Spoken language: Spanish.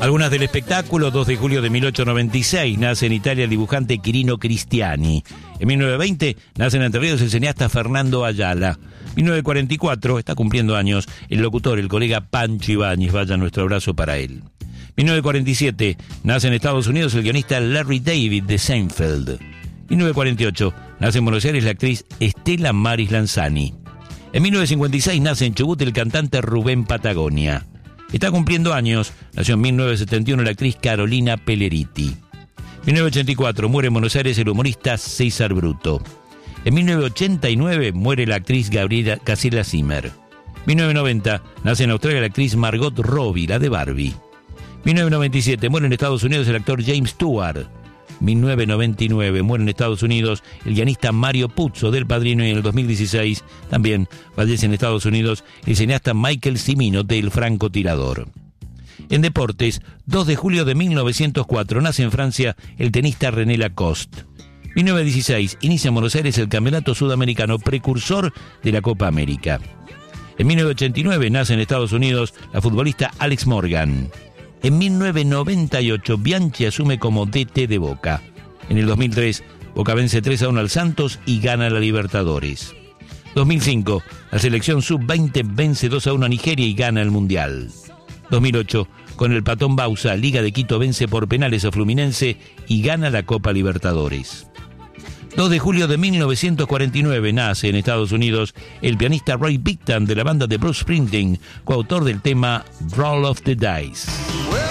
Algunas del espectáculo. 2 de julio de 1896 nace en Italia el dibujante Quirino Cristiani. En 1920 nace en Entre Ríos el cineasta Fernando Ayala. 1944 está cumpliendo años el locutor, el colega Pancho Ibáñez. Vaya nuestro abrazo para él. 1947 nace en Estados Unidos el guionista Larry David de Seinfeld. 1948 nace en Buenos Aires la actriz Estela Maris Lanzani. En 1956 nace en Chubut el cantante Rubén Patagonia. Está cumpliendo años, nació en 1971 la actriz Carolina Pelleriti. En 1984 muere en Buenos Aires el humorista César Bruto. En 1989 muere la actriz Gabriela Casella Zimmer. En 1990 nace en Australia la actriz Margot Robbie, la de Barbie. 1997 muere en Estados Unidos el actor James Stewart. 1999 muere en Estados Unidos el guionista Mario Puzo del Padrino, y en el 2016 también fallece en Estados Unidos el cineasta Michael Cimino del Francotirador. En deportes, 2 de julio de 1904 nace en Francia el tenista René Lacoste. 1916 inicia en Buenos Aires el Campeonato Sudamericano, precursor de la Copa América. En 1989 nace en Estados Unidos la futbolista Alex Morgan. En 1998, Bianchi asume como DT de Boca. En el 2003, Boca vence 3-1 al Santos y gana la Libertadores. 2005, la selección sub-20 vence 2-1 a Nigeria y gana el Mundial. 2008, con el Patón Bausa, Liga de Quito vence por penales a Fluminense y gana la Copa Libertadores. 2 de julio de 1949 nace en Estados Unidos el pianista Roy Bickham de la banda de Bruce Springsteen, coautor del tema Roll of the Dice.